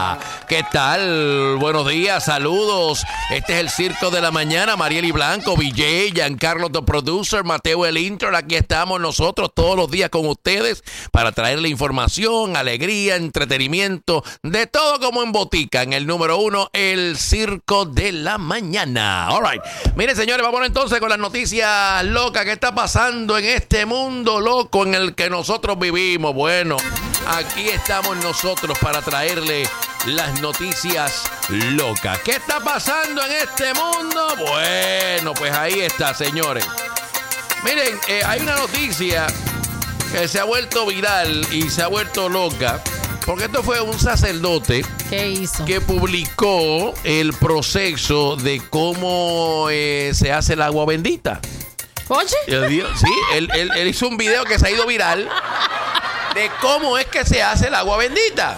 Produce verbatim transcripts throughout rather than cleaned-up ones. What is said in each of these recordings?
¿Qué tal? Buenos días, saludos. Este es el Circo de la Mañana. Marieli Blanco, V J, Giancarlo the Producer, Mateo el Intro. Aquí estamos nosotros todos los días con ustedes para traerle información, alegría, entretenimiento, de todo como en botica. En el número uno, el Circo de la Mañana. All right. Miren, señores, vamos entonces con las noticias locas. ¿Qué está pasando en este mundo loco en el que nosotros vivimos? Bueno, aquí estamos nosotros para traerle las noticias locas. ¿Qué está pasando en este mundo? Bueno, pues ahí está, señores. Miren, eh, hay una noticia que se ha vuelto viral y se ha vuelto loca, porque esto fue un sacerdote. ¿Qué hizo? Que publicó el proceso de cómo eh, se hace el agua bendita. Oye. Sí, él, él, él hizo un video que se ha ido viral de cómo es que se hace el agua bendita.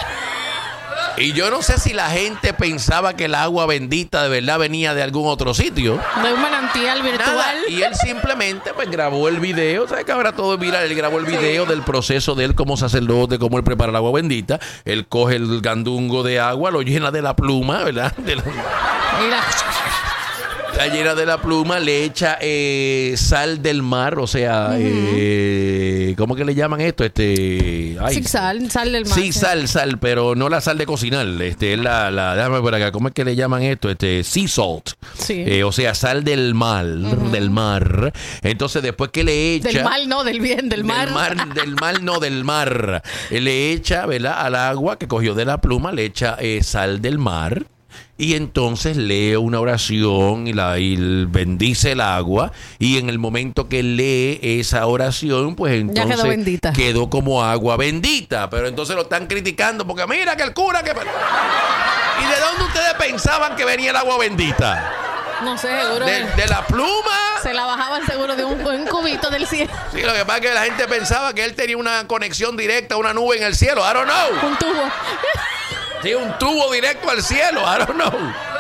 Y yo no sé si la gente pensaba que el agua bendita de verdad venía de algún otro sitio. De un manantial virtual. Nada. Y él simplemente pues grabó el video. ¿Sabes que ahora todo es viral? Él grabó el video sí. del proceso de él como sacerdote, cómo él prepara el agua bendita. Él coge el gandungo de agua, lo llena de la pluma, ¿verdad? De la... Mira. La llena de la pluma, le echa eh, sal del mar, o sea, uh-huh. eh, ¿cómo que le llaman esto? Este, ay, sí, sal, sal del mar. Sí, sal, sal, pero no la sal de cocinar. Este, es la, la, déjame por acá, ¿cómo es que le llaman esto? Este, sea salt. Sí. Eh, o sea, sal del mar, uh-huh. del mar. Entonces, después que le echa. Del mal, no, del bien, del mar. Del mar, del mal, no, del mar. Le echa, ¿verdad? Al agua que cogió de la pluma, le echa eh, sal del mar. Y entonces lee una oración y, la, y bendice el agua. Y en el momento que lee esa oración, pues entonces ya quedó bendita. Quedó como agua bendita. Pero entonces lo están criticando porque mira que el cura que... ¿Y de dónde ustedes pensaban que venía el agua bendita? No sé, seguro. De, de la pluma. Se la bajaban seguro de un, un cubito del cielo. Sí, lo que pasa es que la gente pensaba que él tenía una conexión directa a una nube en el cielo. I don't know. Un tubo. Sí, un tubo directo al cielo. I don't know.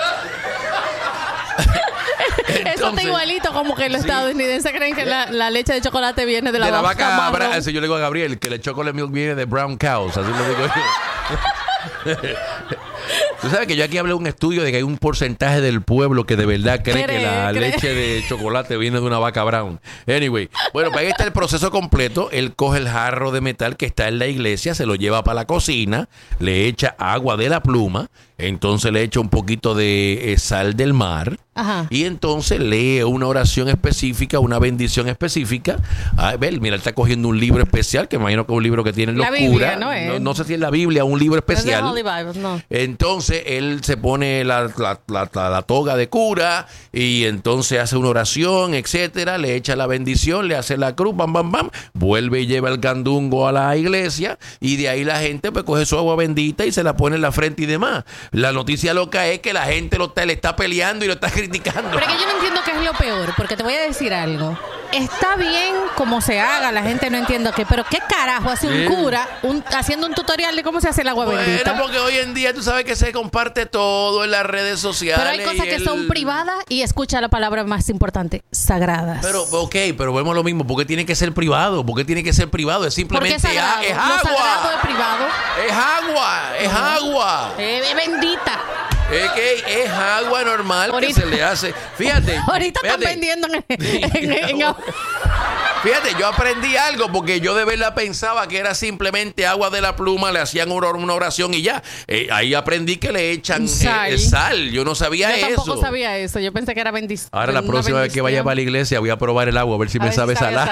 Entonces, eso está igualito como que los sí. estadounidenses creen que la, la leche de chocolate viene de la, de la vaca. vaca bra- yo le digo a Gabriel que el chocolate milk viene de brown cows. Así lo digo yo. Tú sabes que yo aquí hablé de un estudio de que hay un porcentaje del pueblo que de verdad cree, cree que la cree. leche de chocolate viene de una vaca brown. Anyway, bueno, pues ahí está el proceso completo. Él coge el jarro de metal que está en la iglesia, se lo lleva para la cocina, le echa agua de la pluma, entonces le echa un poquito de eh, sal del mar. Ajá. Y entonces lee una oración específica, una bendición específica. A ver, mira, él está cogiendo un libro especial, que me imagino que es un libro que tienen los curas. Biblia, ¿no? No, no sé si es la Biblia o un libro especial. No es la Holy Bible, no. Entonces él se pone la, la, la, la, la toga de cura y entonces hace una oración, etcétera, le echa la bendición, le hace la cruz, bam, bam, bam, vuelve y lleva el candungo a la iglesia y de ahí la gente pues coge su agua bendita y se la pone en la frente y demás. La noticia loca es que la gente lo está, le está peleando y lo está criticando. Pero que yo no entiendo qué es lo peor, porque te voy a decir algo. Está bien como se haga, la gente no entiende qué, pero ¿qué carajo hace un sí. cura un, haciendo un tutorial de cómo se hace el agua bueno, bendita? Bueno, porque hoy en día tú sabes que se comparte todo en las redes sociales. Pero hay cosas que el... son privadas y escucha la palabra más importante, sagradas. Pero, ok, pero vemos lo mismo. ¿Por qué tiene que ser privado? ¿Por qué tiene que ser privado? Es simplemente es, sagrado. es agua. Lo sagrado es privado. Es agua, es uh-huh. agua. Es eh, bendita. Es que es agua normal ahorita, que se le hace. Fíjate. Ahorita fíjate, están vendiendo en, en, en, en, Fíjate, yo aprendí algo porque yo de verdad pensaba que era simplemente agua de la pluma, le hacían una oración y ya. Eh, ahí aprendí que le echan sal. Eh, sal. Yo no sabía yo eso. Yo tampoco sabía eso. Yo pensé que era bendición. Ahora la próxima vez que vaya para la iglesia voy a probar el agua a ver si a me ver sabe si salar.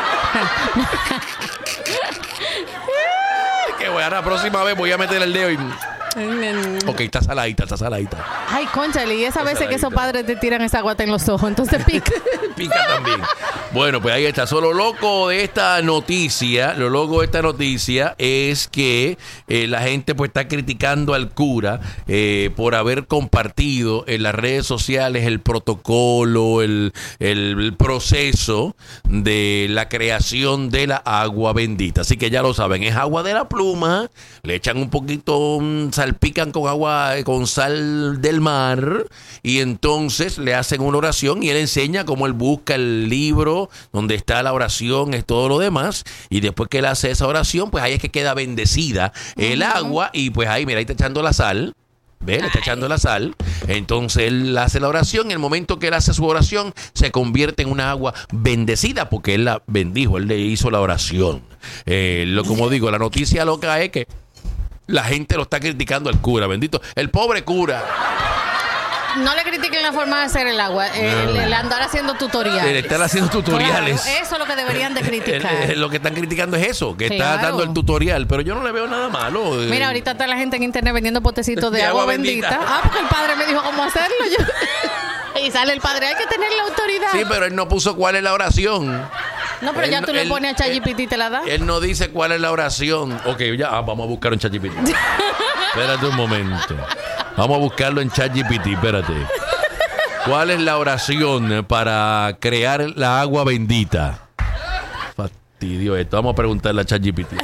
Que bueno, la próxima vez voy a meter el dedo y... Ok, está saladita, está saladita. Ay, cónchale, y esa vez que esos padres te tiran esa guata en los ojos, entonces pica. Pica también. Bueno, pues ahí está. Solo loco de esta noticia, lo loco de esta noticia es que eh, la gente pues está criticando al cura eh, por haber compartido en las redes sociales el protocolo, el, el, el proceso de la creación de la agua bendita. Así que ya lo saben, es agua de la pluma, le echan un poquito un salpican con agua, con sal del mar, y entonces le hacen una oración y él enseña cómo él busca el libro donde está la oración, es todo lo demás, y después que él hace esa oración, pues ahí es que queda bendecida el uh-huh. agua, y pues ahí, mira, ahí está echando la sal. ¿Ve? Le está echando la sal. Entonces él hace la oración. En el momento que él hace su oración, se convierte en una agua bendecida porque él la bendijo, él le hizo la oración. Eh, lo, como digo, la noticia loca es que la gente lo está criticando al cura, bendito. El pobre cura. No le critiquen la forma de hacer el agua, el, el andar haciendo tutoriales. El estar haciendo tutoriales. Claro, eso es lo que deberían de criticar. El, el, lo que están criticando es eso, que claro. está dando el tutorial, pero yo no le veo nada malo. Mira, ahorita está la gente en internet vendiendo potecitos de, de agua, agua bendita. bendita. Ah, porque el padre me dijo cómo hacerlo. Yo... y sale el padre, hay que tener la autoridad. Sí, pero él no puso cuál es la oración. No, pero él, ya tú él, le pones a ChatGPT y te la da. Él no dice cuál es la oración. Ok, ya, ah, vamos a buscar en ChatGPT. Espérate un momento. Vamos a buscarlo en ChatGPT, espérate. ¿Cuál es la oración para crear la agua bendita? Fastidio esto. Vamos a preguntarle a ChatGPT.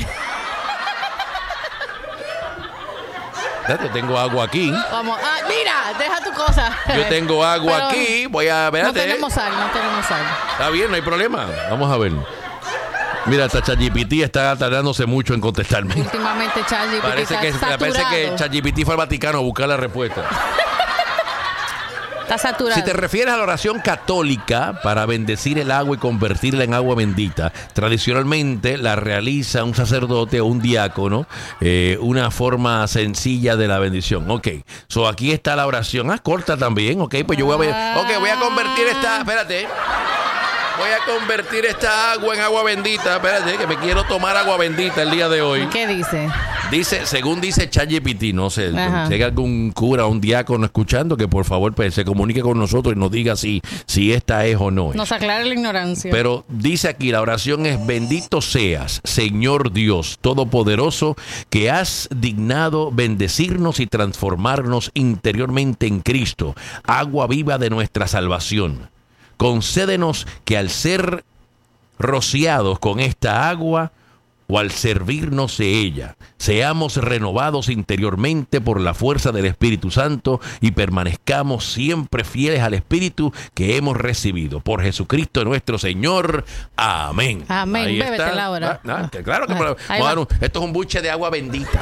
Yo tengo agua aquí. Vamos. Ah, mira, deja tu cosa. Yo tengo agua Pero aquí. Voy a ver. No tenemos sal, no tenemos sal. Está bien, no hay problema. Vamos a ver. Mira, hasta ChatGPT está tardándose mucho en contestarme. Últimamente ChatGPT parece está que, saturado. Parece que ChatGPT fue al Vaticano a buscar la respuesta. Está saturado. Si te refieres a la oración católica para bendecir el agua y convertirla en agua bendita, tradicionalmente la realiza un sacerdote o un diácono, eh, una forma sencilla de la bendición. Ok, so aquí está la oración. Ah, corta también. Ok, pues yo voy a ver. Ok, voy a convertir esta. Espérate. Voy a convertir esta agua en agua bendita. Espérate, que me quiero tomar agua bendita el día de hoy. ¿Qué dice? Dice, según dice ChatGPT, no sé, si hay algún cura o un diácono escuchando, que por favor pues, se comunique con nosotros y nos diga si, si esta es o no es. Nos aclare la ignorancia. Pero dice aquí, la oración es: bendito seas, Señor Dios Todopoderoso, que has dignado bendecirnos y transformarnos interiormente en Cristo, agua viva de nuestra salvación. Concédenos que al ser rociados con esta agua o al servirnos de ella, seamos renovados interiormente por la fuerza del Espíritu Santo y permanezcamos siempre fieles al Espíritu que hemos recibido. Por Jesucristo nuestro Señor. Amén. Amén. Ahí Bébetela está. ahora. Ah, ah, claro que ah, me la, un, esto es un buche de agua bendita.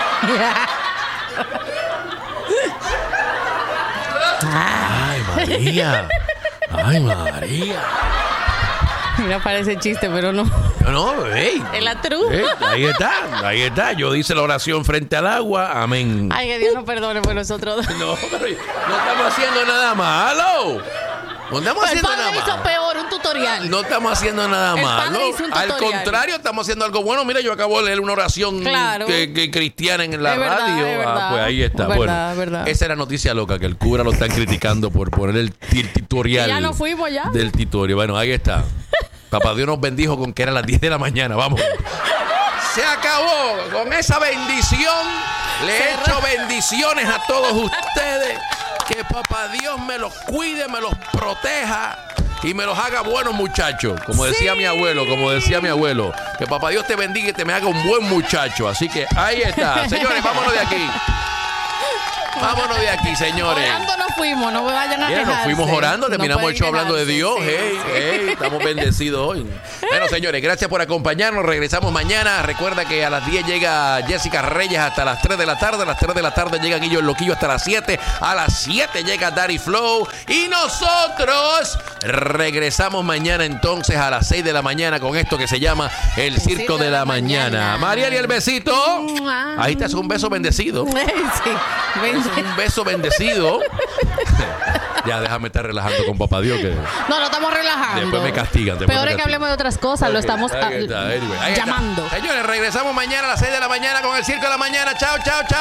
Ay, María. Ay, María. Mira, parece chiste, pero no. No, no, hey. Es la true. Hey, ahí está, ahí está. Yo hice la oración frente al agua. Amén. Ay, que Dios nos perdone por nosotros. No, pero no estamos haciendo nada malo. No estamos haciendo nada malo. El padre hizo peor, un tutorial. No estamos haciendo nada el malo. Padre hizo un Al tutorial. contrario, estamos haciendo algo bueno. Mira, yo acabo de leer una oración claro. que, que cristiana en la es verdad, radio. Es verdad, ah, pues ahí está. Es bueno, verdad, verdad. Esa es la noticia loca, que el cura lo están criticando por poner el, el tutorial. Y ya nos fuimos ya. Del tutorial. Bueno, ahí está. Papá Dios nos bendijo con que eran las diez de la mañana. Vamos. Se acabó. Con esa bendición le he hecho bendiciones a todos ustedes. Que Papá Dios me los cuide, me los proteja y me los haga buenos muchachos. Como decía sí. mi abuelo, como decía mi abuelo. Que Papá Dios te bendiga y te me haga un buen muchacho. Así que ahí está. Señores, vámonos de aquí. Vámonos de aquí, señores. Orando nos fuimos, no me vayan a Bien, nos fuimos orando, terminamos no el show hablando de Dios. Sí, hey, sí. hey, estamos bendecidos hoy. Bueno, señores, gracias por acompañarnos. Regresamos mañana. Recuerda que a las diez llega Jessica Reyes hasta las tres de la tarde. A las tres de la tarde llega Guillo el Loquillo hasta las siete. A las siete llega Daddy Flow. Y nosotros regresamos mañana entonces a las seis de la mañana con esto que se llama El Circo de la Mañana. Mariel y el besito. Ahí te hace un beso bendecido. Sí, un beso bendecido. Ya, déjame estar relajando con Papá Dios. Que no, no estamos relajando. Después me castigan. Después Peor me es que castigan. hablemos de otras cosas. Okay, lo estamos ahí está, anyway, ahí llamando. Está. Señores, regresamos mañana a las seis de la mañana con El Circo de la Mañana. Chao, chao, chao.